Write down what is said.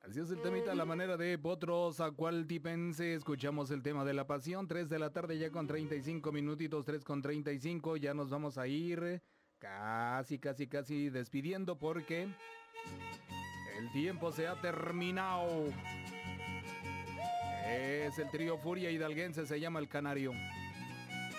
Así es el temita, la manera de Potros Acualtipense. Escuchamos el tema de la pasión. 3 de la tarde ya con 35 minutitos, 3 con 35. Ya nos vamos a ir casi despidiendo porque el tiempo se ha terminado. Es el trío Furia Hidalguense, se llama El Canario.